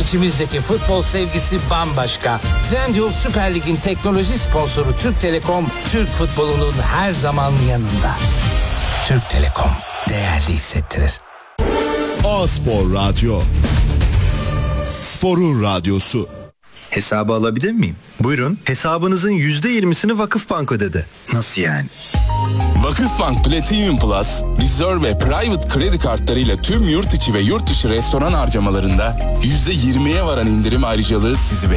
İçimizdeki futbol sevgisi bambaşka. Trendyol Süper Lig'in teknoloji sponsoru Türk Telekom, Türk futbolunun her zaman yanında. Türk Telekom, değerli hissettirir. A-Spor Radyo. Sporun radyosu. Hesabı alabilir miyim? Buyurun. Hesabınızın %20'sini Vakıfbank ödedi. Nasıl yani? Vakıfbank Platinum Plus, Reserve ve Private kredi kartlarıyla tüm yurt içi ve yurt dışı restoran harcamalarında %20'ye varan indirim ayrıcalığı sizi bekliyor.